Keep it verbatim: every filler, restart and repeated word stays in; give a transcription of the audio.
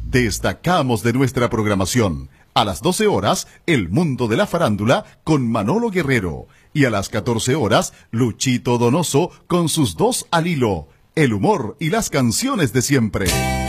Destacamos de nuestra programación. A las doce horas, El Mundo de la Farándula con Manolo Guerrero. Y a las catorce horas, Luchito Donoso con sus dos al hilo. El humor y las canciones de siempre.